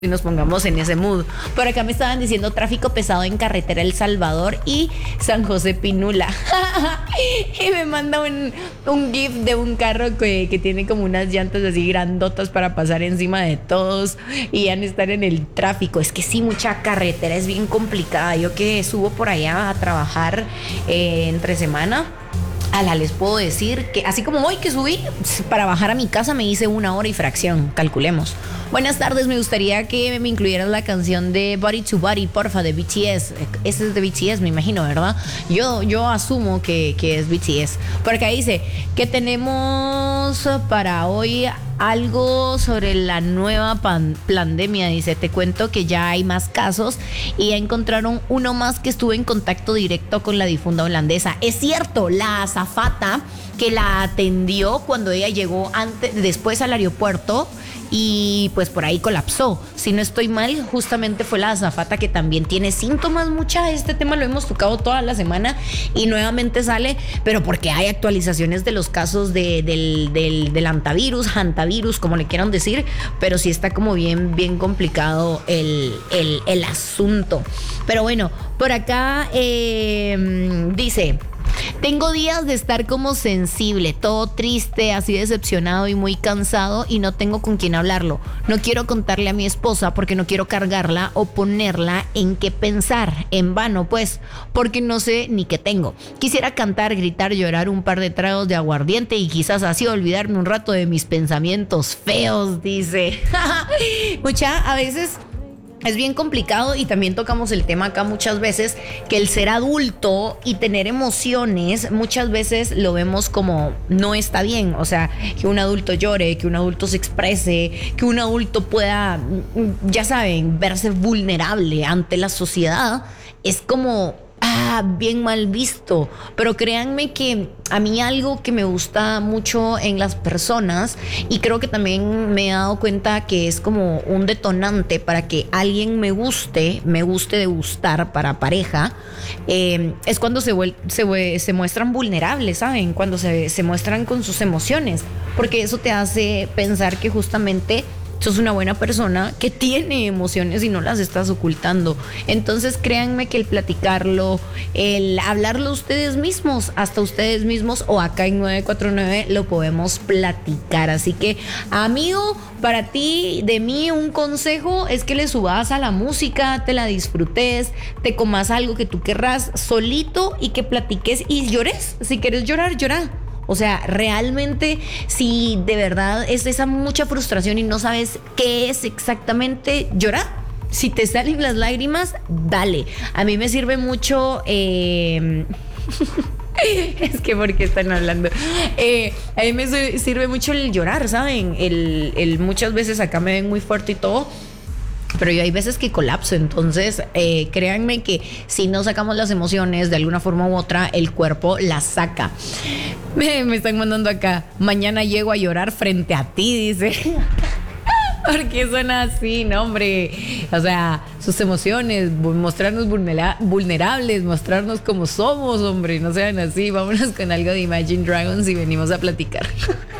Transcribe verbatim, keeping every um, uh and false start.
y nos pongamos en ese mood. Por acá me estaban diciendo tráfico pesado en carretera El Salvador y San José Pinula. Y me manda un, un gif de un carro que, que tiene como unas llantas así grandotas para pasar encima de todos y han de estar en el tráfico. Es que sí, mucha carretera es bien complicada. Yo que subo por allá a trabajar eh, entre semana, ala, les puedo decir que así como hoy que subí, para bajar a mi casa me hice una hora y fracción, calculemos. Buenas tardes, me gustaría que me incluyeras la canción de Body to Body, porfa, de B T S. Ese es de B T S, me imagino, ¿verdad? Yo, yo asumo que, que es B T S. Porque ahí dice que tenemos para hoy algo sobre la nueva pan- pandemia. Dice, te cuento que ya hay más casos y ya encontraron uno más que estuvo en contacto directo con la difunta holandesa. Es cierto, la azafata que la atendió cuando ella llegó antes, después al aeropuerto, y pues por ahí colapsó. Si no estoy mal, justamente fue la azafata que también tiene síntomas. Mucha, este tema lo hemos tocado toda la semana y nuevamente sale, pero porque hay actualizaciones de los casos de, del, del, del antivirus, hantavirus, como le quieran decir, pero sí está como bien, bien complicado el, el, el asunto. Pero bueno, por acá eh, dice... Tengo días de estar como sensible, todo triste, así decepcionado y muy cansado y no tengo con quién hablarlo. No quiero contarle a mi esposa porque no quiero cargarla o ponerla en qué pensar, en vano pues, porque no sé ni qué tengo. Quisiera cantar, gritar, llorar un par de tragos de aguardiente y quizás así olvidarme un rato de mis pensamientos feos, dice. Mucha, a veces... es bien complicado y también tocamos el tema acá muchas veces, que el ser adulto y tener emociones muchas veces lo vemos como no está bien. O sea, que un adulto llore, que un adulto se exprese, que un adulto pueda, ya saben, verse vulnerable ante la sociedad, es como... ah, bien mal visto. Pero créanme que a mí algo que me gusta mucho en las personas, y creo que también me he dado cuenta que es como un detonante para que alguien me guste, me guste de gustar para pareja, eh, es cuando se, vuel- se, vue- se muestran vulnerables, ¿saben? Cuando se, se muestran con sus emociones, porque eso te hace pensar que justamente sos una buena persona que tiene emociones y no las estás ocultando. Entonces créanme que el platicarlo, el hablarlo ustedes mismos, hasta ustedes mismos o acá en nueve cuatro nueve lo podemos platicar. Así que, amigo, para ti, de mí un consejo es que le subas a la música, te la disfrutes, te comas algo que tú querrás solito y que platiques y llores. Si quieres llorar, llora. O sea, realmente, si de verdad es esa mucha frustración y no sabes qué es exactamente, llora. Si te salen las lágrimas, dale. A mí me sirve mucho... Eh... es que porque están hablando. Eh, a mí me sirve mucho el llorar, ¿saben? El, el muchas veces acá me ven muy fuerte y todo, pero yo hay veces que colapso. Entonces eh, créanme que si no sacamos las emociones de alguna forma u otra, el cuerpo las saca. Me, me están mandando acá, mañana llego a llorar frente a ti, dice. ¿Por qué suena así? No, hombre. O sea, sus emociones, mostrarnos vulnera- vulnerables, mostrarnos como somos, hombre. No sean así. Vámonos con algo de Imagine Dragons y venimos a platicar.